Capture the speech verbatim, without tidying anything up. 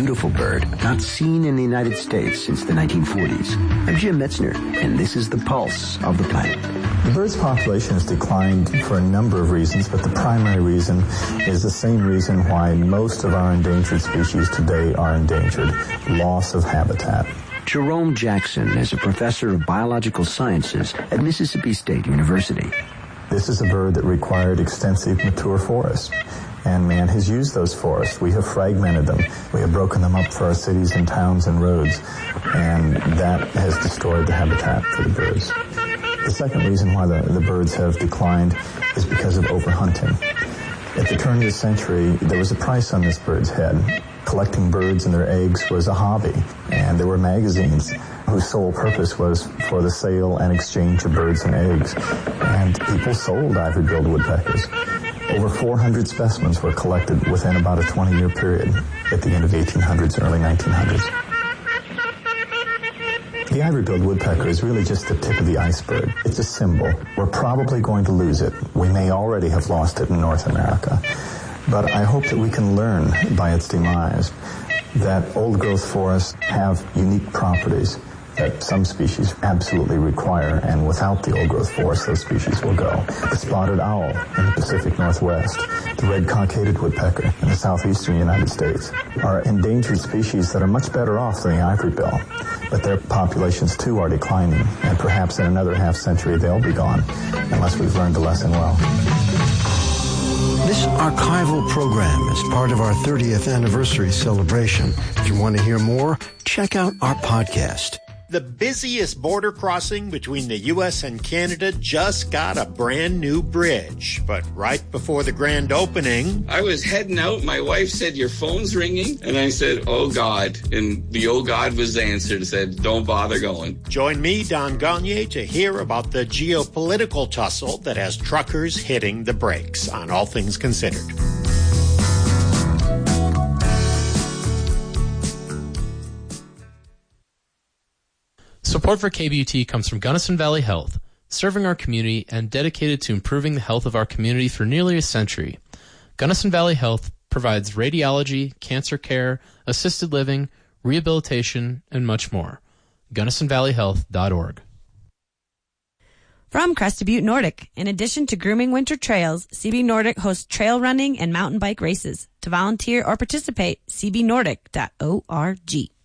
beautiful bird not seen in the United States since the nineteen forties. I'm Jim Metzner, and this is the pulse of the planet. The bird's population has declined for a number of reasons, but the primary reason is the same reason why most of our endangered species today are endangered: loss of habitat. Jerome Jackson is a professor of biological sciences at Mississippi State University. This is a bird that required extensive mature forests, and man has used those forests. We have fragmented them. We have broken them up for our cities and towns and roads, and that has destroyed the habitat for the birds. The second reason why the, the birds have declined is because of overhunting. At the turn of the century, there was a price on this bird's head. Collecting birds and their eggs was a hobby, and there were magazines whose sole purpose was for the sale and exchange of birds and eggs. And people sold ivory-billed woodpeckers. Over four hundred specimens were collected within about a twenty-year period at the end of the eighteen hundreds, early nineteen hundreds. The ivory-billed woodpecker is really just the tip of the iceberg. It's a symbol. We're probably going to lose it. We may already have lost it in North America. But I hope that we can learn by its demise that old-growth forests have unique properties that some species absolutely require, and without the old-growth forest, those species will go. The spotted owl in the Pacific Northwest, the red cockaded woodpecker in the southeastern United States are endangered species that are much better off than the ivory bill, but their populations too are declining, and perhaps in another half century they'll be gone unless we've learned the lesson well. This archival program is part of our thirtieth anniversary celebration. If you want to hear more, check out our podcast. The busiest border crossing between the U S and Canada just got a brand new bridge. But right before the grand opening, I was heading out. My wife said, "Your phone's ringing." And I said, "Oh, God." And the "oh, God" was the answer. It said, "Don't bother going." Join me, Don Gagne, to hear about the geopolitical tussle that has truckers hitting the brakes on All Things Considered. Support for K B U T comes from Gunnison Valley Health, serving our community and dedicated to improving the health of our community for nearly a century. Gunnison Valley Health provides radiology, cancer care, assisted living, rehabilitation, and much more. Gunnison Valley Health dot org. From Crested Butte Nordic, in addition to grooming winter trails, C B Nordic hosts trail running and mountain bike races. To volunteer or participate, c b nordic dot org.